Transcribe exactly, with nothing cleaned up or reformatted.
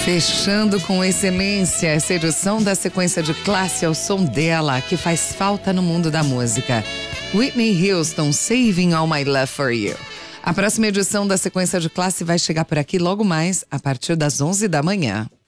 Fechando com excelência essa edição da sequência de classe ao som dela, que faz falta no mundo da música. Whitney Houston, Saving All My Love For You. A próxima edição da sequência de classe vai chegar por aqui logo mais, a partir das onze da manhã.